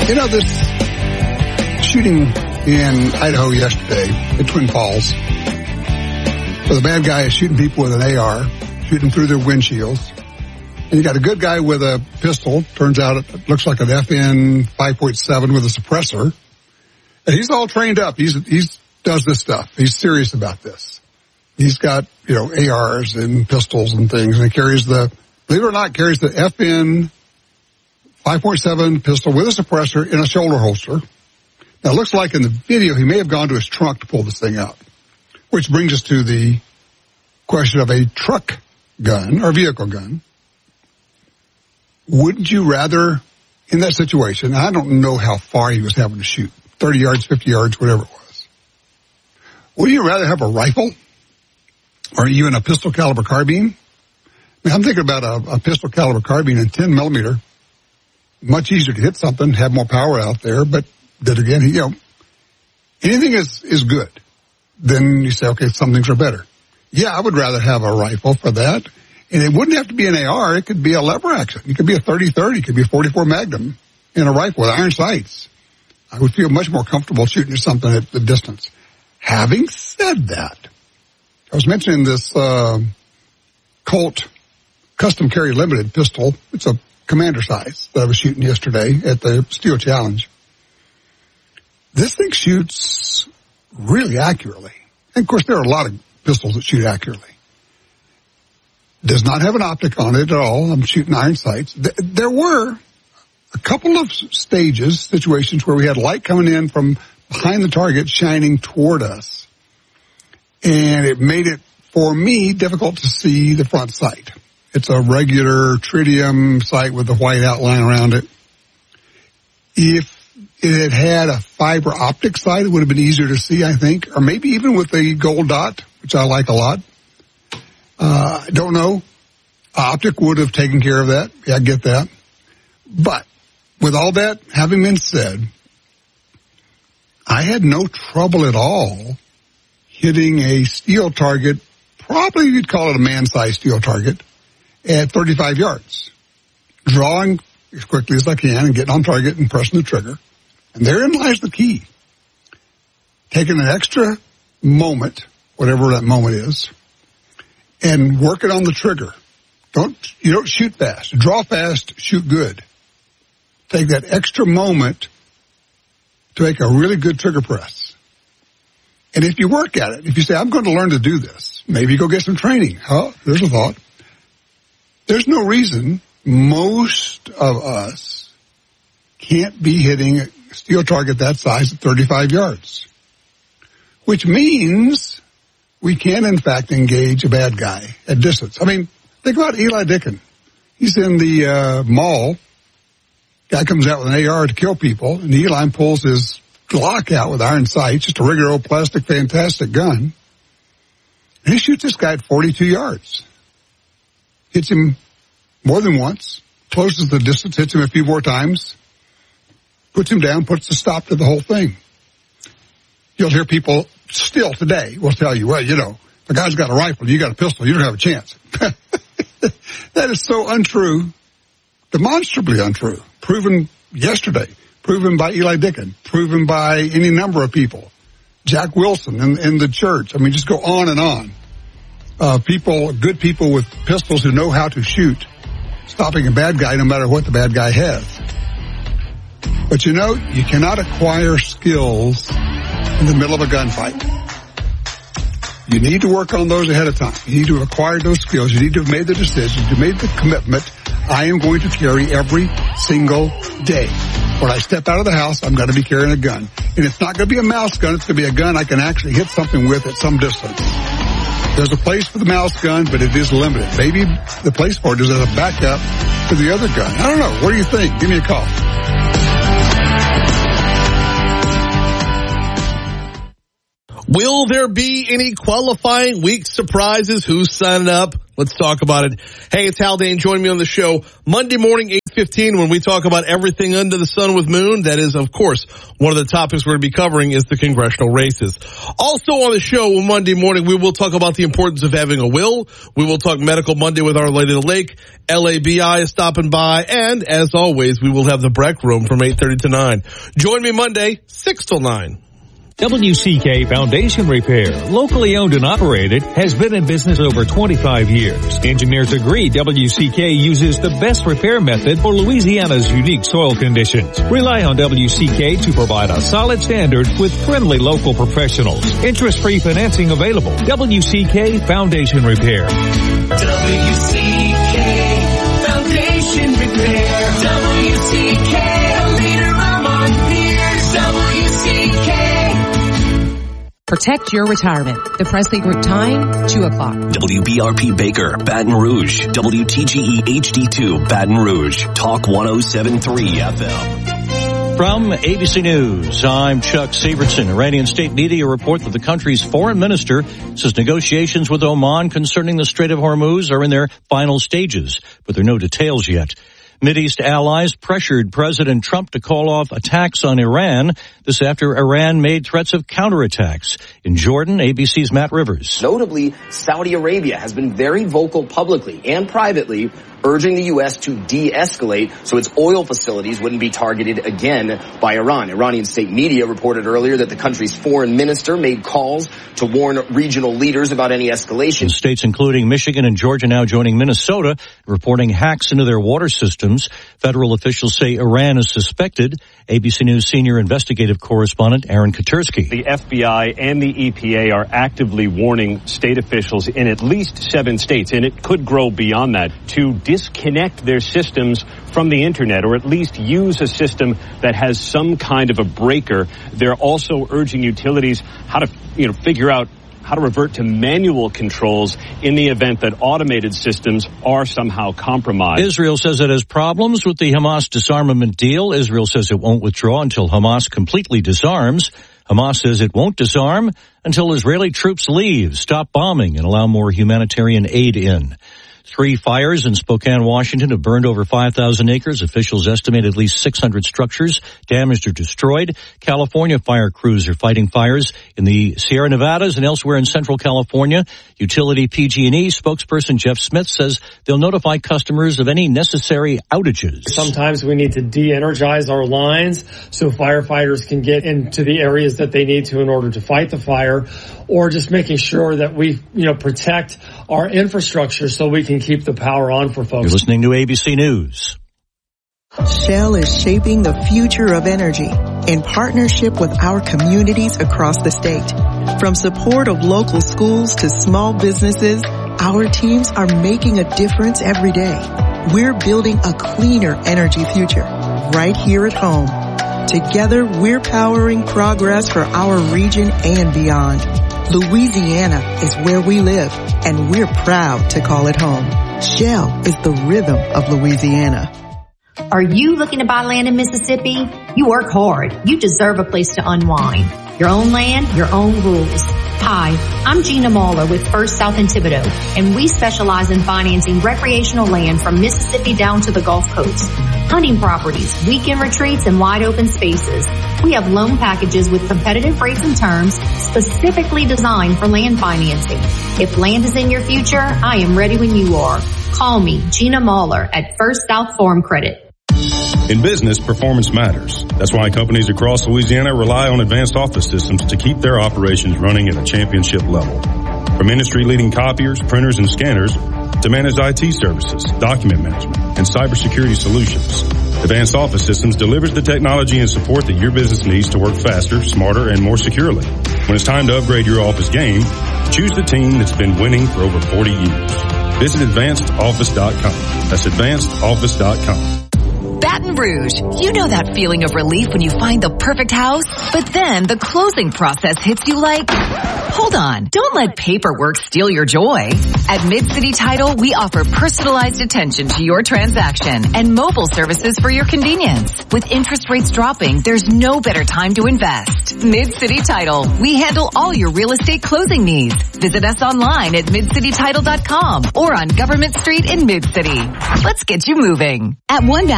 You know, this shooting in Idaho yesterday at Twin Falls, where the bad guy is shooting people with an AR, shooting through their windshields. And you got a good guy with a pistol. Turns out it looks like an FN 5.7 with a suppressor. And he's all trained up. He's does this stuff. He's serious about this. He's got, ARs and pistols and things. And he carries believe it or not, carries the FN 5.7 pistol with a suppressor in a shoulder holster. Now, it looks like in the video he may have gone to his trunk to pull this thing out, which brings us to the question of a truck gun or vehicle gun. Wouldn't you rather, in that situation, I don't know how far he was having to shoot, 30 yards, 50 yards, whatever it was. Would you rather have a rifle or even a pistol caliber carbine? I'm thinking about a pistol caliber carbine in 10 millimeter. Much easier to hit something, have more power out there, but then again, anything is good. Then you say, okay, some things are better. Yeah, I would rather have a rifle for that. And it wouldn't have to be an AR. It could be a lever action. It could be a 30-30. It could be a 44 Magnum in a rifle with iron sights. I would feel much more comfortable shooting at something at the distance. Having said that, I was mentioning this Colt Custom Carry Limited pistol. It's a commander size that I was shooting yesterday at the Steel Challenge. This thing shoots really accurately. And of course, there are a lot of pistols that shoot accurately. Does not have an optic on it at all. I'm shooting iron sights. There were a couple of situations where we had light coming in from behind the target shining toward us. And it made it, for me, difficult to see the front sight. It's a regular tritium sight with a white outline around it. If it had a fiber optic sight, it would have been easier to see, I think. Or maybe even with the gold dot, which I like a lot. I don't know. Optic would have taken care of that. Yeah, I get that. But with all that having been said, I had no trouble at all hitting a steel target, probably you'd call it a man-sized steel target, at 35 yards. Drawing as quickly as I can and getting on target and pressing the trigger. And therein lies the key. Taking an extra moment, whatever that moment is, and working on the trigger. You don't shoot fast. Draw fast, shoot good. Take that extra moment to make a really good trigger press. And if you work at it, if you say, I'm going to learn to do this, maybe go get some training. Oh, there's a thought. There's no reason most of us can't be hitting a steel target that size at 35 yards, which means we can, in fact, engage a bad guy at distance. I mean, think about Eli Dicken. He's in the mall. Guy comes out with an AR to kill people, and Eli pulls his Glock out with iron sights, just a regular old plastic fantastic gun. And he shoots this guy at 42 yards. Hits him more than once, closes the distance, hits him a few more times, puts him down, puts a stop to the whole thing. You'll hear people still today will tell you, well, the guy's got a rifle, you got a pistol, you don't have a chance. That is so untrue, demonstrably untrue. Proven yesterday, proven by Eli Dicken, proven by any number of people. Jack Wilson in the church. I mean, just go on and on. Good people with pistols who know how to shoot, stopping a bad guy no matter what the bad guy has. But you cannot acquire skills in the middle of a gunfight. You need to work on those ahead of time. You need to acquire those skills. You need to have made the decision. You made the commitment. I am going to carry every single day. When I step out of the house, I'm going to be carrying a gun. And it's not going to be a mouse gun. It's going to be a gun I can actually hit something with at some distance. There's a place for the mouse gun, but it is limited. Maybe the place for it is as a backup to the other gun. I don't know. What do you think? Give me a call. Will there be any qualifying week surprises? Who's signing up? Let's talk about it. Hey, it's Hal Dane. Join me on the show Monday morning, 8:50. 5:15 when we talk about everything under the sun with Moon. That is, of course, one of the topics we're going to be covering is the congressional races. Also on the show Monday morning, we will talk about the importance of having a will. We will talk Medical Monday with Our Lady of the Lake. LABI is stopping by. And as always, we will have the Breck Room from 8:30 to 9. Join me Monday, 6 till 9. WCK Foundation Repair, locally owned and operated, has been in business over 25 years. Engineers agree WCK uses the best repair method for Louisiana's unique soil conditions. Rely on WCK to provide a solid standard with friendly local professionals. Interest-free financing available. WCK Foundation Repair. WCK Foundation Repair. WCK, a leader among peers. WCK. Protect your retirement. The Presley Group time, 2 o'clock. WBRP Baker, Baton Rouge. WTGE HD2, Baton Rouge. Talk 107.3 FM. From ABC News, I'm Chuck Severson. Iranian state media report that the country's foreign minister says negotiations with Oman concerning the Strait of Hormuz are in their final stages, but there are no details yet. Mideast allies pressured President Trump to call off attacks on Iran. This after Iran made threats of counterattacks. In Jordan, ABC's Matt Rivers. Notably, Saudi Arabia has been very vocal publicly and privately, urging the U.S. to de-escalate so its oil facilities wouldn't be targeted again by Iran. Iranian state media reported earlier that the country's foreign minister made calls to warn regional leaders about any escalation. States including Michigan and Georgia now joining Minnesota, reporting hacks into their water systems. Federal officials say Iran is suspected. ABC News senior investigative correspondent Aaron Katursky. The FBI and the EPA are actively warning state officials in at least 7 states, and it could grow beyond that, to disconnect their systems from the internet, or at least use a system that has some kind of a breaker. They're also urging utilities how to, figure out how to revert to manual controls in the event that automated systems are somehow compromised. Israel says it has problems with the Hamas disarmament deal. Israel says it won't withdraw until Hamas completely disarms. Hamas says it won't disarm until Israeli troops leave, stop bombing, and allow more humanitarian aid in. 3 fires in Spokane, Washington have burned over 5,000 acres. Officials estimate at least 600 structures damaged or destroyed. California fire crews are fighting fires in the Sierra Nevadas and elsewhere in Central California. Utility PG&E spokesperson Jeff Smith says they'll notify customers of any necessary outages. Sometimes we need to de-energize our lines so firefighters can get into the areas that they need to in order to fight the fire, or just making sure that we, protect our infrastructure so we can keep the power on for folks. You're listening to ABC News. Shell is shaping the future of energy in partnership with our communities across the state. From support of local schools to small businesses, our teams are making a difference every day. We're building a cleaner energy future right here at home. Together, we're powering progress for our region and beyond. Louisiana is where we live, and we're proud to call it home. Shell is the rhythm of Louisiana. Are you looking to buy land in Mississippi? You work hard. You deserve a place to unwind. Your own land, your own rules. Hi, I'm Gina Mahler with First South in Thibodaux, and we specialize in financing recreational land from Mississippi down to the Gulf Coast. Hunting properties, weekend retreats, and wide open spaces. We have loan packages with competitive rates and terms specifically designed for land financing. If land is in your future, I am ready when you are. Call me, Gina Mahler, at First South Farm Credit. In business, performance matters. That's why companies across Louisiana rely on Advanced Office Systems to keep their operations running at a championship level. From industry-leading copiers, printers, and scanners to managed IT services, document management, and cybersecurity solutions, Advanced Office Systems delivers the technology and support that your business needs to work faster, smarter, and more securely. When it's time to upgrade your office game, choose the team that's been winning for over 40 years. Visit AdvancedOffice.com. That's AdvancedOffice.com. Baton Rouge, you know that feeling of relief when you find the perfect house, but then the closing process hits you like, hold on, don't let paperwork steal your joy. At Mid-City Title, we offer personalized attention to your transaction and mobile services for your convenience. With interest rates dropping, there's no better time to invest. Mid-City Title, we handle all your real estate closing needs. Visit us online at midcitytitle.com or on Government Street in Mid-City. Let's get you moving. At One